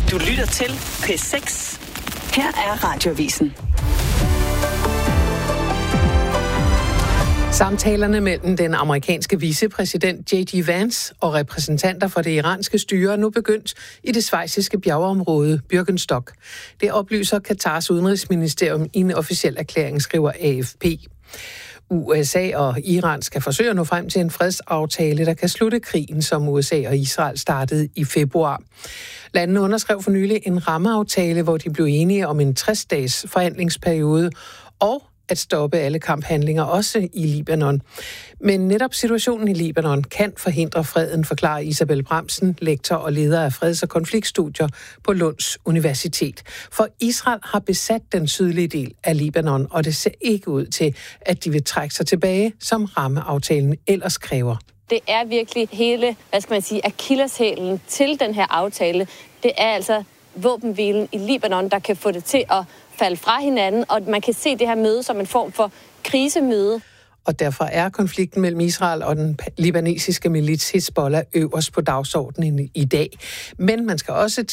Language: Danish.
Du lytter til P6. Her er Radioavisen. Samtalerne mellem den amerikanske vicepræsident J.D. Vance og repræsentanter for det iranske styre er nu begyndt i det schweiziske bjergeområde Bürgenstock. Det oplyser Katars udenrigsministerium i en officiel erklæring, skriver AFP. USA og Iran skal forsøge at nå frem til en fredsaftale, der kan slutte krigen, som USA og Israel startede i februar. Landene underskrev for nylig en rammeaftale, hvor de blev enige om en 60-dages forhandlingsperiode og at stoppe alle kamphandlinger, også i Libanon. Men netop situationen i Libanon kan forhindre freden, forklarer Isabel Bramsen, lektor og leder af freds- og konfliktstudier på Lunds Universitet. For Israel har besat den sydlige del af Libanon, og det ser ikke ud til, at de vil trække sig tilbage, som rammeaftalen ellers kræver. Det er virkelig hele, akilleshælen til den her aftale. Det er altså våbenhvilen i Libanon, der kan få det til at falde fra hinanden, og man kan se det her møde som en form for krisemøde. Og derfor er konflikten mellem Israel og den libanesiske milits Hizbollah øverst på dagsordenen i dag. Men man skal også